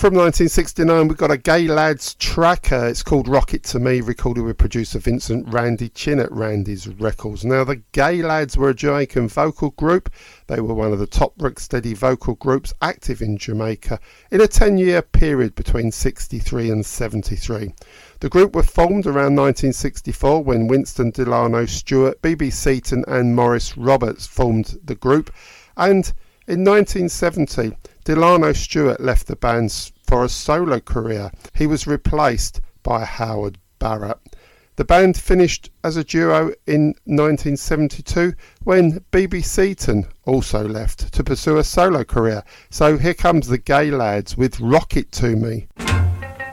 from 1969, we've got a Gay Lads track. It's called Rock It To Me, recorded with producer Vincent Randy Chin at Randy's Records. Now, the Gay Lads were a Jamaican vocal group. They were one of the top rocksteady vocal groups active in Jamaica in a 10-year period between 63 and 73. The group were formed around 1964 when Winston Delano Stewart, B.B. Seaton and Maurice Roberts formed the group, and in 1970 Delano Stewart left the band for a solo career. He was replaced by Howard Barrett. The band finished as a duo in 1972 when B.B. Seaton also left to pursue a solo career. So here comes the Gay Lads with Rock It To Me.